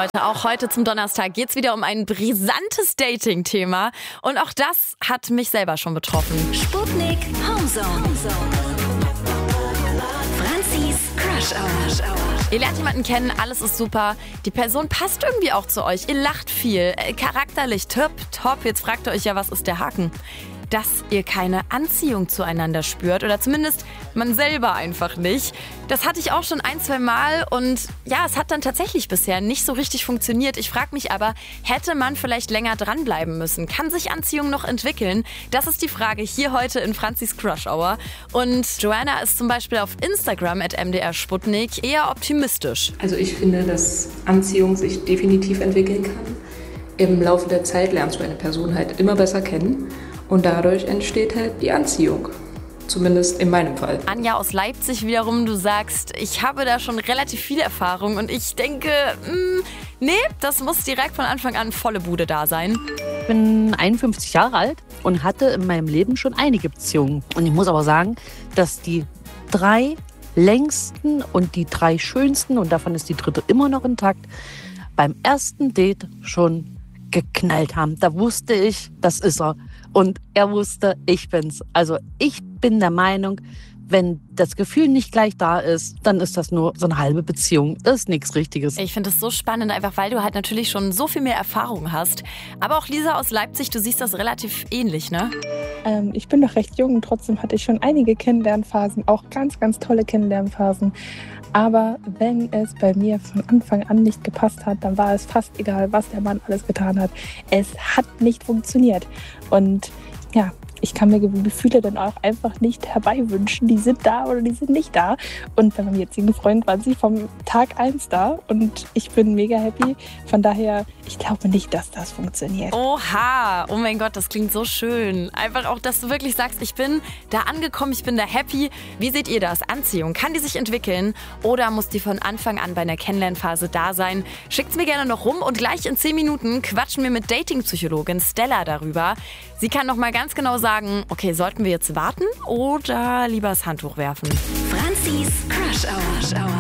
Leute, auch heute zum Donnerstag geht's wieder um ein brisantes Dating-Thema. Und auch das hat mich selber schon betroffen. Sputnik Homezone. Franzis Crush Hour. Ihr lernt jemanden kennen, alles ist super. Die Person passt irgendwie auch zu euch. Ihr lacht viel, charakterlich top. Jetzt fragt ihr euch ja, was ist der Haken? Dass ihr keine Anziehung zueinander spürt oder zumindest man selber einfach nicht. Das hatte ich auch schon 1-2 Mal und ja, es hat dann tatsächlich bisher nicht so richtig funktioniert. Ich frage mich aber, hätte man vielleicht länger dranbleiben müssen? Kann sich Anziehung noch entwickeln? Das ist die Frage hier heute in Franzis Crush Hour. Und Joanna ist zum Beispiel auf Instagram @mdrsputnik eher optimistisch. Also ich finde, dass Anziehung sich definitiv entwickeln kann. Im Laufe der Zeit lernst du eine Person halt immer besser kennen. Und dadurch entsteht halt die Anziehung. Zumindest in meinem Fall. Anja aus Leipzig wiederum, du sagst, ich habe da schon relativ viel Erfahrung und ich denke, nee, das muss direkt von Anfang an volle Bude da sein. Ich bin 51 Jahre alt und hatte in meinem Leben schon einige Beziehungen. Und ich muss aber sagen, dass die 3 längsten und die 3 schönsten, und davon ist die 3. immer noch intakt, beim ersten Date schon geknallt haben. Da wusste ich, das ist er. Und er wusste, ich bin's. Also ich bin der Meinung, wenn das Gefühl nicht gleich da ist, dann ist das nur so eine halbe Beziehung. Das ist nichts Richtiges. Ich finde es so spannend, einfach weil du halt natürlich schon so viel mehr Erfahrung hast. Aber auch Lisa aus Leipzig, du siehst das relativ ähnlich, ne? Ich bin noch recht jung, trotzdem hatte ich schon einige Kennenlernphasen, auch ganz, ganz tolle Kennenlernphasen. Aber wenn es bei mir von Anfang an nicht gepasst hat, dann war es fast egal, was der Mann alles getan hat. Es hat nicht funktioniert. Und ja, ich kann mir Gefühle dann auch einfach nicht herbeiwünschen. Die sind da oder die sind nicht da. Und bei meinem jetzigen Freund waren sie vom Tag 1 da und ich bin mega happy. Von daher, ich glaube nicht, dass das funktioniert. Oha, oh mein Gott, das klingt so schön. Einfach auch, dass du wirklich sagst, ich bin da angekommen, ich bin da happy. Wie seht ihr das? Anziehung, kann die sich entwickeln oder muss die von Anfang an bei einer Kennenlernphase da sein? Schickt's mir gerne noch rum und gleich in 10 Minuten quatschen wir mit Dating-Psychologin Stella darüber. Sie kann noch mal ganz genau sagen, okay, sollten wir jetzt warten oder lieber das Handtuch werfen? Franzis Crush Hour.